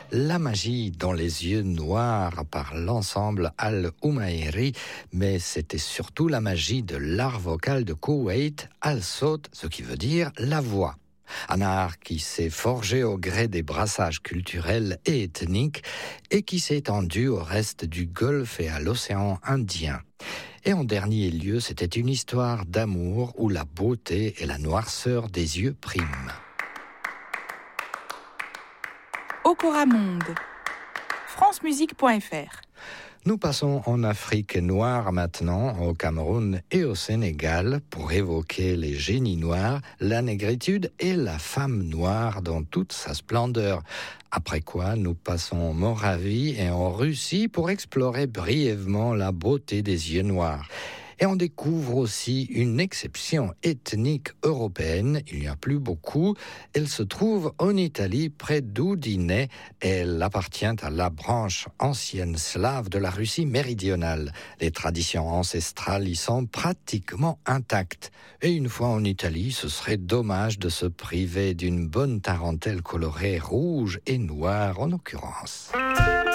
La magie dans les yeux noirs par l'ensemble Al-Umairi, mais c'était surtout la magie de l'art vocal de Koweït, Al-Sawt, ce qui veut dire la voix. Un art qui s'est forgé au gré des brassages culturels et ethniques et qui s'est étendu au reste du Golfe et à l'océan Indien. Et en dernier lieu, c'était une histoire d'amour où la beauté et la noirceur des yeux priment. Okora Monde, francemusique.fr. Nous passons en Afrique noire maintenant, au Cameroun et au Sénégal, pour évoquer les génies noirs, la négritude et la femme noire dans toute sa splendeur. Après quoi, nous passons en Moravie et en Russie pour explorer brièvement la beauté des yeux noirs. Et on découvre aussi une exception ethnique européenne. Il n'y a plus beaucoup. Elle se trouve en Italie, près d'Udine. Elle appartient à la branche ancienne slave de la Russie méridionale. Les traditions ancestrales y sont pratiquement intactes. Et une fois en Italie, ce serait dommage de se priver d'une bonne tarentelle colorée rouge et noire en l'occurrence.